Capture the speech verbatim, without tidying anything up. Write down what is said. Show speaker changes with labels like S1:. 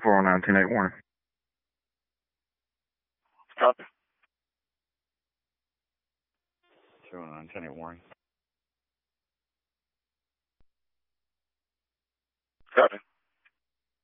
S1: four oh nine, ten eight warning.
S2: Copy.
S1: two oh nine, ten eight warning.
S2: Copy.